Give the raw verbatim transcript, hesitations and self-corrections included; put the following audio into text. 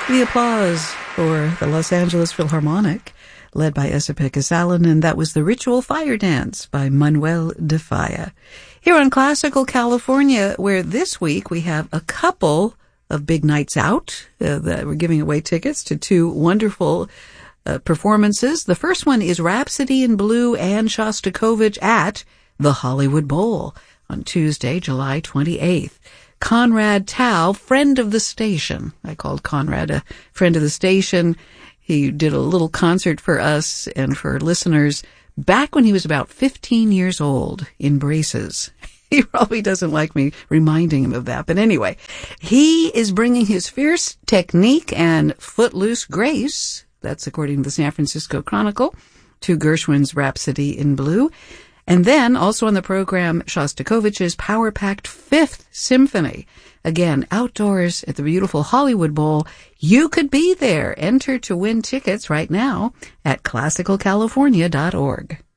The applause for the Los Angeles Philharmonic, led by Esa-Pekka Salonen. That was the Ritual Fire Dance by Manuel de Falla. Here on Classical California, where this week we have a couple of big nights out. Uh, that we're giving away tickets to two wonderful uh, performances. The first one is Rhapsody in Blue and Shostakovich at the Hollywood Bowl on Tuesday, July twenty-eighth. Conrad Tao, friend of the station. I called Conrad a friend of the station. He did a little concert for us and for listeners back when he was about fifteen years old in braces. He probably doesn't like me reminding him of that. But anyway, he is bringing his fierce technique and footloose grace, that's according to the San Francisco Chronicle, to Gershwin's Rhapsody in Blue. And then, also on the program, Shostakovich's power-packed Fifth Symphony. Again, outdoors at the beautiful Hollywood Bowl. You could be there. Enter to win tickets right now at classical california dot org.